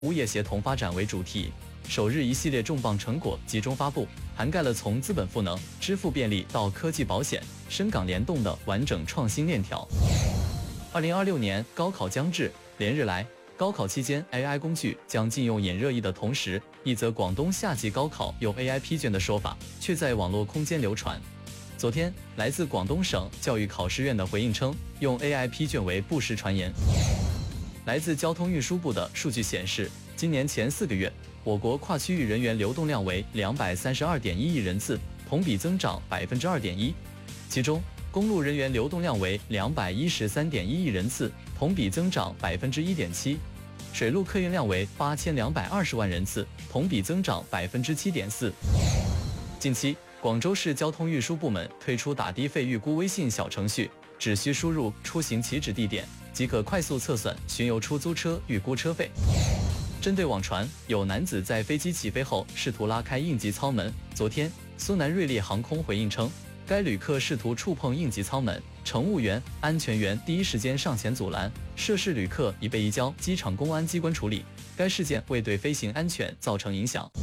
物业协同发展为主题，首日一系列重磅成果集中发布，涵盖了从资本赋能、支付便利到科技保险、深港联动的完整创新链条。2026年高考将至，连日来，高考期间 AI 工具将禁用引热议的同时，一则广东夏季高考用 AI 批卷的说法却在网络空间流传。昨天，来自广东省教育考试院的回应称，用 AI 批卷为不实传言。来自交通运输部的数据显示，今年前4个月，我国跨区域人员流动量为232.1亿人次，同比增长2.1%。其中，公路人员流动量为213.1亿人次，同比增长1.7%。水路客运量为8220万人次，同比增长7.4%。近期，广州市交通运输部门推出打的费预估微信小程序，只需输入出行起止地点，即可快速测算巡游出租车预估车费。针对网传有男子在飞机起飞后试图拉开应急舱门，昨天苏南瑞丽航空回应称，该旅客试图触碰应急舱门，乘务员、安全员第一时间上前阻拦，涉事旅客已被移交机场公安机关处理。该事件未对飞行安全造成影响。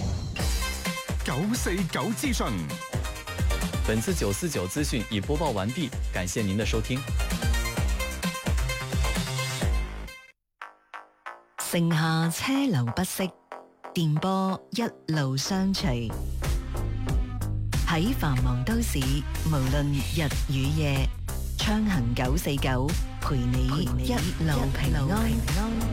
949資訊， 本次949資訊已播報完畢，感謝您的收聽。 盛夏車流不息，電波一路相隨。喺繁忙都市，無論日與夜，暢行949，陪你一路平安。